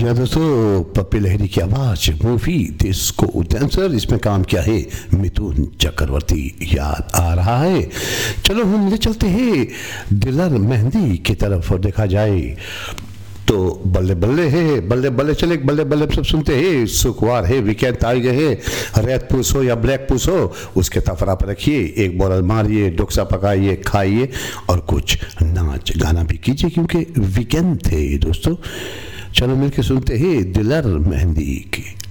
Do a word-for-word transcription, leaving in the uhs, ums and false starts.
जी हाँ दोस्तों, पप्पी लहरी की आवाज मूवी डिस्को डांसर, इसमें काम किया है मिथुन चक्रवर्ती, याद आ रहा है। चलो हम ले चलते हैं दिलर मेहंदी की तरफ और देखा जाए तो बल्ले बल्ले है, बल्ले बल्ले चले, बल्ले बल्ले सब सुनते हैं। शुक्रवार है, वीकेंड आ गए हैं, रेड पूस हो या ब्लैक पूस हो, उसके तफरा पर रखिए, एक बोरल मारिए, डोक्सा पकाइए, खाइए और कुछ नाच गाना भी कीजिए क्योंकि वीकेंड थे दोस्तों। चलो मिलके सुनते हैं दिलर मेहंदी की।